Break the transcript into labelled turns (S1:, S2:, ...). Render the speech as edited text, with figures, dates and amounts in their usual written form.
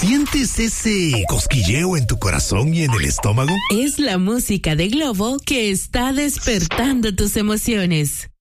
S1: ¿Sientes ese cosquilleo en tu corazón y en el estómago?
S2: Es la música de Globo que está despertando tus emociones.